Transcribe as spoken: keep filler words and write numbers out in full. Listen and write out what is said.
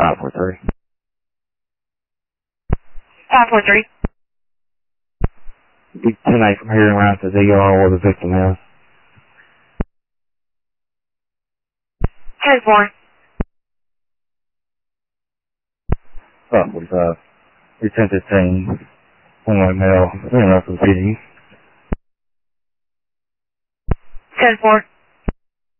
five four three. five four three. ten eight from here around to Z R where the victim is. ten four. five forty-five. You're ten fifteen. One way male. Anyone else with P D? ten four.